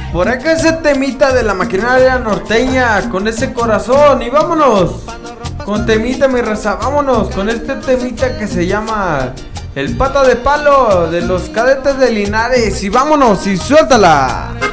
Por acá ese temita de la maquinaria norteña con ese corazón. Y vámonos con temita, mi raza. Vámonos con este temita que se llama El Pata de Palo de los Cadetes de Linares. Y vámonos y suéltala.